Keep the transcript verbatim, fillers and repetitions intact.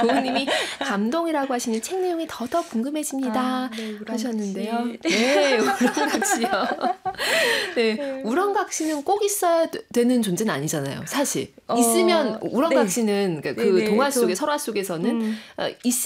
고은님이 감동이라고 하시는 책 내용이 더더 궁금해집니다. 아, 네, 하셨는데요. 네, 우렁각시요. 네, 네. 우렁각시는 꼭 있어야 되는 존재는 아니잖아요. 사실 어, 있으면 우렁각시는 네. 그 네네. 동화 속에 저, 설화 속에서는 음. 어, 있